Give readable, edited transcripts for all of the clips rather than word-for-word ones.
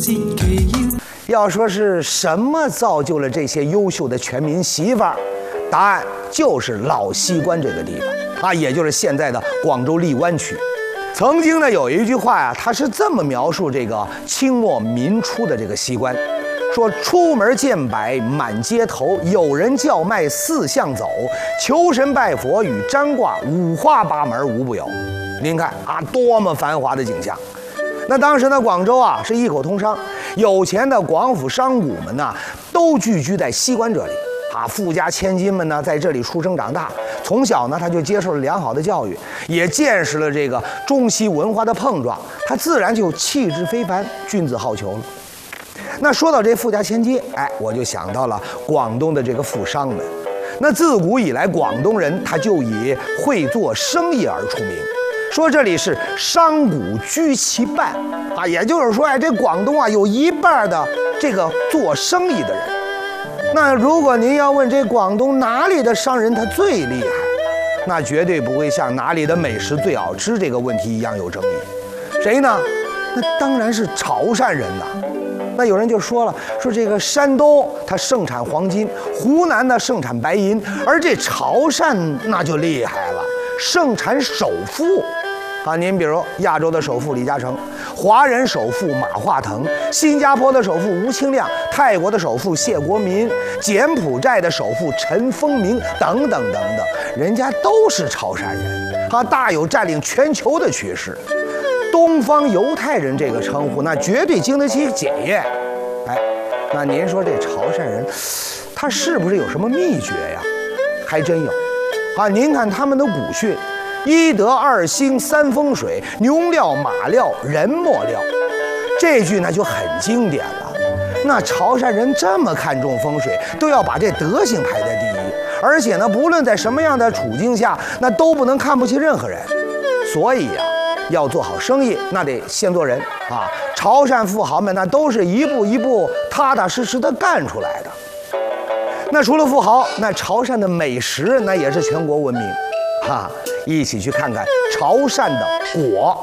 要说是什么造就了这些优秀的全民媳妇儿，答案就是老西关这个地方啊，也就是现在的广州荔湾区。曾经呢有一句话呀，它是这么描述这个清末民初的这个西关，说出门见百满街头，有人叫卖四巷走，求神拜佛与占卦，五花八门无不有。您看啊，多么繁华的景象！那当时呢，广州啊是一口通商，有钱的广府商贾们呢都聚居在西关这里啊，富家千金们呢在这里出生长大，从小呢他就接受了良好的教育，也见识了这个中西文化的碰撞，他自然就气质非凡，君子好逑了。那说到这富家千金，哎，我就想到了广东的这个富商们。那自古以来，广东人他就以会做生意而出名。说这里是商贾居其半啊，也就是说，哎，这广东啊有一半的这个做生意的人。那如果您要问这广东哪里的商人他最厉害，那绝对不会像哪里的美食最好吃这个问题一样有争议。谁呢？那当然是潮汕人呐。那有人就说了，说这个山东它盛产黄金，湖南呢盛产白银，而这潮汕那就厉害了，盛产首富。啊，您比如亚洲的首富李嘉诚，华人首富马化腾，新加坡的首富吴清亮，泰国的首富谢国民，柬埔寨的首富陈风明等等等等，人家都是潮汕人，啊，大有占领全球的趋势。东方犹太人这个称呼，那绝对经得起检验。哎，那您说这潮汕人，他是不是有什么秘诀呀？还真有。啊，您看他们的古训。一德二兴三风水，牛料马料人莫料，这句呢就很经典了。那潮汕人这么看重风水，都要把这德行排在第一，而且呢，不论在什么样的处境下，那都不能看不起任何人。所以啊，要做好生意，那得先做人啊。潮汕富豪们那都是一步一步踏踏实实的干出来的。那除了富豪，那潮汕的美食那也是全国闻名。哈，一起去看看潮汕的果。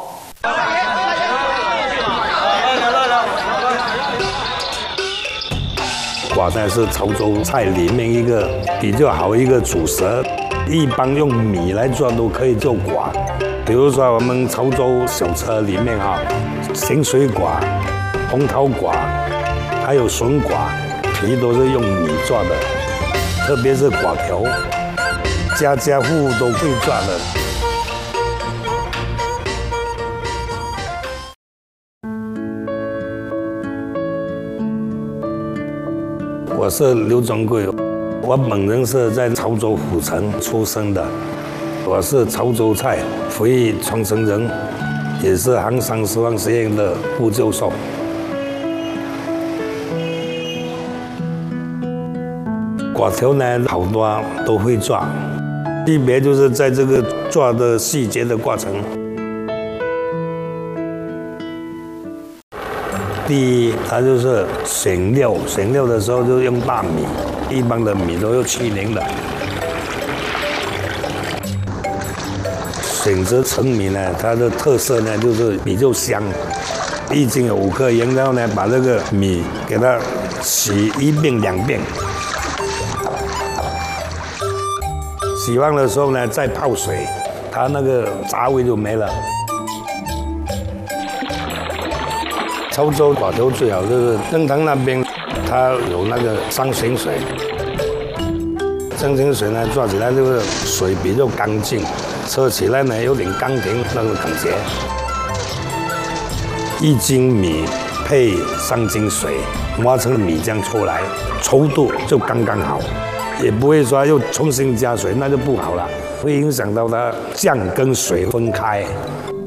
果呢是潮州菜里面一个比较好一个主食，一般用米来做都可以做果。比如说我们潮州小吃里面哈，咸水果、红桃果，还有笋果，皮都是用米做的，特别是果条。家家户户都会做的。我是刘忠贵，我本人是在潮州府城出生的，我是潮州菜回忆传承人，也是航商食望实验的副教授。果条呢，好多都会做。区别就是在这个做的细节的过程。第一，它就是选料，选料的时候就用大米，一般的米都要去零的。选择陈米呢，它的特色呢就是比较香，一斤有5克盐，然后呢把这个米给它洗1遍2遍。洗完的时候呢，再泡水，它那个杂味就没了。潮州果条最好就是登塘那边，它有那个三泉水。三泉水呢，做起来就是水比较干净，吃起来呢有点甘甜那种感觉。1斤米配3斤水，磨成米浆出来，稠度就刚刚好。也不会说又重新加水，那就不好了，会影响到它酱跟水分开。